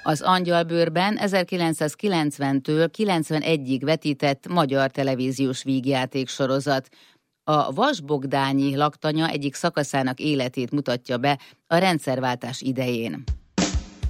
Az Angyalbőrben 1990-től 91-ig vetített magyar televíziós vígjáték sorozat. A Vas-Bogdányi laktanya egyik szakaszának életét mutatja be a rendszerváltás idején.